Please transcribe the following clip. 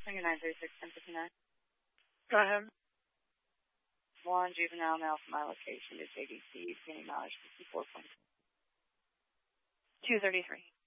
Singer 936-1059. Go ahead. One juvenile male from my location is ADC, gaining mileage 64.233.